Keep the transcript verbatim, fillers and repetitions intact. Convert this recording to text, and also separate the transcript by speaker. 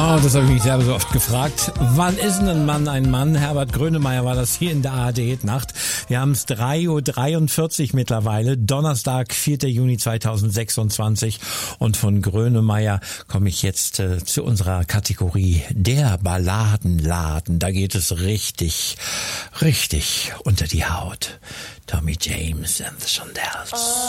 Speaker 1: Ja, das habe ich mich selber so oft gefragt. Wann ist denn ein Mann ein Mann? Herbert Grönemeyer war das hier in der A R D-Nacht. Wir haben es drei Uhr dreiundvierzig mittlerweile, Donnerstag, vierter Juni zweitausendsechsundzwanzig. Und von Grönemeyer komme ich jetzt äh, zu unserer Kategorie der Balladenladen. Da geht es richtig, richtig unter die Haut. Tommy James and the Shondells.